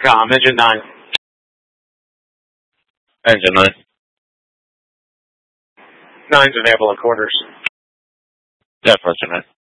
Engine 9. Engine 9. 9's available at quarters. Yeah, Fletcher 9.